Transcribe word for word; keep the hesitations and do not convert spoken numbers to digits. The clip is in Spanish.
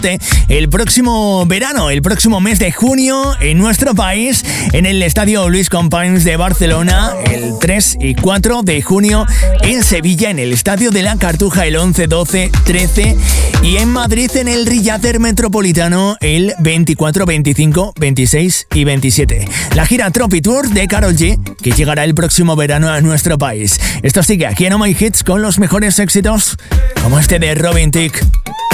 el próximo verano, el próximo mes de junio en nuestro país, en el Estadio Luis Companys de Barcelona, el tres y cuatro de junio en Sevilla, en el Estadio de la Cartuja el once, doce, trece y en Madrid en el Riater Metropolitano el veinticuatro, veinticinco, veintiséis y veintisiete. La gira Tropi Tour de Karol G, que llegará el próximo verano a nuestro país. Esto sigue aquí en Oh My Hits con los mejores éxitos como este de Robin Thicke.